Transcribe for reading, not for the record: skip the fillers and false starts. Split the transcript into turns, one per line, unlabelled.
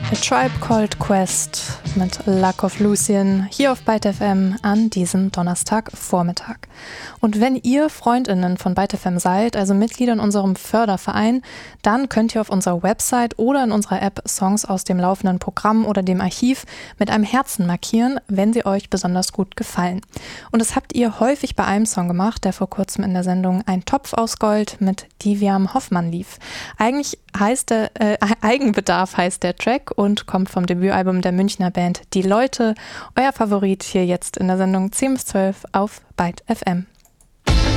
A Tribe Called Quest mit Luck of Lucien hier auf Byte FM an diesem Donnerstagvormittag. Und wenn ihr FreundInnen von Byte FM seid, also Mitglieder in unserem Förderverein, dann könnt ihr auf unserer Website oder in unserer App Songs aus dem laufenden Programm oder dem Archiv mit einem Herzen markieren, wenn sie euch besonders gut gefallen. Und das habt ihr häufig bei einem Song gemacht, der vor kurzem in der Sendung Ein Topf aus Gold mit Diviam Hoffmann lief. Eigentlich heißt Eigenbedarf heißt der Track und kommt vom Debütalbum der Münchner Band Die Leute. Euer Favorit hier jetzt in der Sendung 10 bis 12 auf Byte FM.